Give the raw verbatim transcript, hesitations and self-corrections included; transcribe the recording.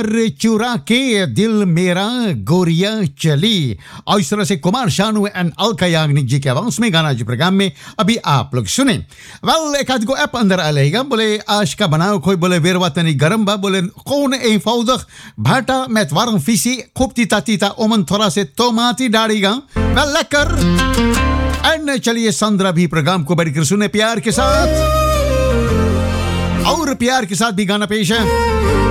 रे चुरा के दिल मेरा गोरिया चली। और इस तरह से कुमार शानू एंड अलका याग्निक जी के आवाज में गाना जी प्रोग्राम में अभी आप लोग सुने। वेल एक आध को ऐप अंदर आ लेगा बोले आज का बनाओ कोई बोले वेरवा तनी गरम बा बोले कौन eenvoudig भाटा met warm visie खूब तीता तीता ओमन थोड़ा से टमाटी डालेगा। वेल लेकर एंड चलिए संद्रा भी प्रोग्राम को बढ़कर सुने प्यार के साथ और प्यार के साथ भी गाना पेश है।